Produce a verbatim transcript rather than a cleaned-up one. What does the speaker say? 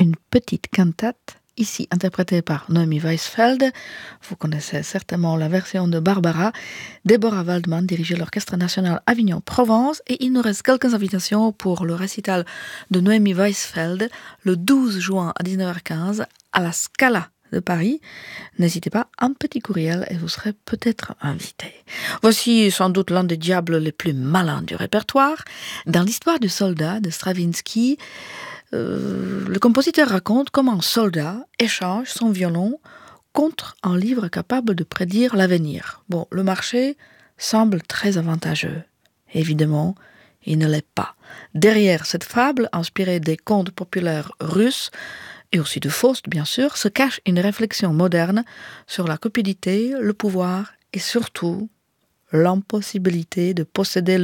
une petite cantate, ici interprétée par Noémie Weisfeld. Vous connaissez certainement la version de Barbara. Deborah Waldman dirigeait l'Orchestre national Avignon-Provence et il nous reste quelques invitations pour le récital de Noémie Weisfeld le douze juin à dix-neuf heures quinze à la Scala de Paris. N'hésitez pas, un petit courriel et vous serez peut-être invité. Voici sans doute l'un des diables les plus malins du répertoire. Dans l'histoire du soldat de Stravinsky, euh, le compositeur raconte comment un soldat échange son violon contre un livre capable de prédire l'avenir. Bon, le marché semble très avantageux. Évidemment, il ne l'est pas. Derrière cette fable, inspirée des contes populaires russes, et aussi de Faust, bien sûr, se cache une réflexion moderne sur la cupidité, le pouvoir et surtout l'impossibilité de posséder